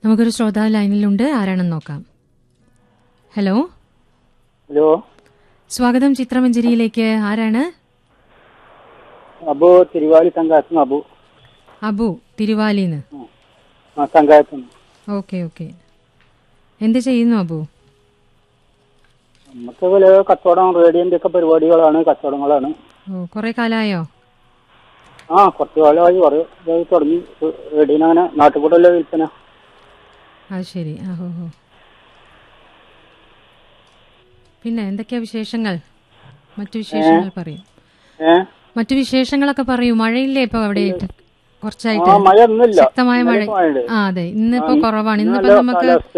നമുക്കൊരു ശ്രോതാവ് ലൈനിലുണ്ട്. ആരാണെന്ന് നോക്കാം. ഹലോ. ഹലോ, സ്വാഗതം ചിത്രമഞ്ജരിയിലേക്ക്. ആരാണ്? അബു തിരുവാലി സംഘായത്തുനിന്ന്. അബു തിരുവാലിന്ന്. സംഘായത്തുനിന്ന്. Okay okay. എന്ത് ചെയ്യുന്നു അബു? നമുക്ക് പോലെ കച്ചവടം, റേഡിയോന്റെ ഒക്കെ പരിപാടികളാണ്, കച്ചവടങ്ങളാണ്. കുറെ കാലായോ? കുറച്ചു കാലമായി. കുറെ തുടങ്ങി റേഡിയോന്. അങ്ങനെ നാട്ടുകൂടല്ലേ വിൽപ്പന. അത് ശരി. പിന്നെ എന്തൊക്കെയാ വിശേഷങ്ങൾ? മറ്റു വിശേഷങ്ങൾ പറയും. മറ്റു വിശേഷങ്ങളൊക്കെ പറയൂ. മഴയില്ലേ ഇപ്പൊ അവിടെ? കുറച്ചായിട്ട് മഴ ഒന്നുമില്ല. ശക്തമായ മഴ. അതെ, ഇന്നിപ്പോ കുറവാണ്. ഇന്നിപ്പോ നമുക്ക്